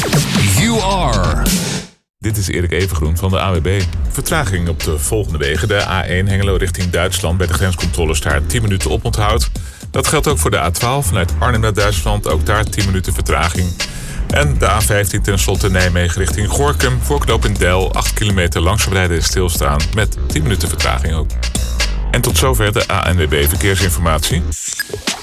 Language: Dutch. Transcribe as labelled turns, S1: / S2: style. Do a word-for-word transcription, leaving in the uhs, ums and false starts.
S1: You are.
S2: Dit is Erik Evengroen van de A W B. Vertraging op de volgende wegen. De A één Hengelo richting Duitsland bij de grenscontrole staat tien minuten oponthoud. Dat geldt ook voor de A twaalf vanuit Arnhem naar Duitsland. Ook daar tien minuten vertraging. En de A vijftien ten slotte Nijmegen richting Gorinchem. Voor knooppunt Deil acht kilometer langzaam rijden en stilstaan met tien minuten vertraging ook. En tot zover de A N W B Verkeersinformatie.